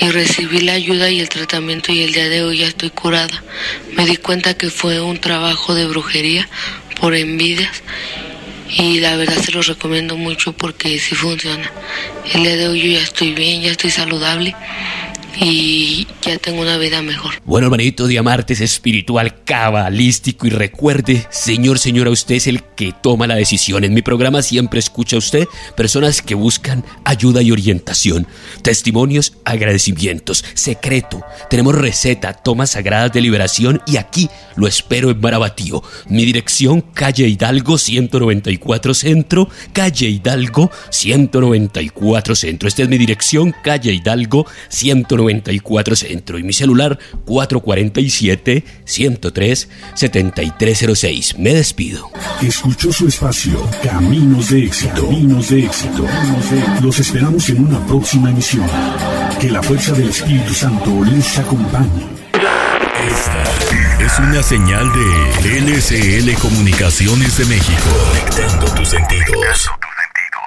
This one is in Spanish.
y recibí la ayuda y el tratamiento y el día de hoy ya estoy curada. Me di cuenta que fue un trabajo de brujería por envidias y la verdad se los recomiendo mucho porque sí funciona. El día de hoy yo ya estoy bien, ya estoy saludable y ya tengo una vida mejor. Bueno, hermanito, día martes espiritual, cabalístico, y recuerde, señora, usted es el que toma la decisión. En mi programa siempre escucha usted personas que buscan ayuda y orientación, testimonios, agradecimientos, secreto. Tenemos receta, tomas sagradas de liberación y aquí lo espero en Marabatío. Mi dirección, calle Hidalgo 194 Centro, calle Hidalgo 194 Centro. Esta es mi dirección, calle Hidalgo 194 Centro, y mi celular 447-103-7306. Me despido. Escuchó su espacio Caminos de Éxito. Los esperamos en una próxima emisión. Que la fuerza del Espíritu Santo les acompañe. Esta es una señal de LCL Comunicaciones de México. Conectando tus sentidos.